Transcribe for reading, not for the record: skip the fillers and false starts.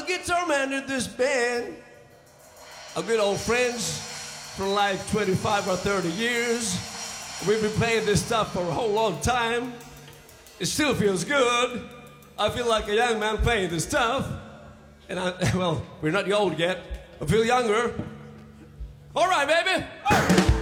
guitar man in this band. I've been old friends for like 25 or 30 years. We've been playing this stuff for a whole long time. It still feels good. I feel like a young man playing this stuff. And well, we're not old yet. I feel younger. All right, baby.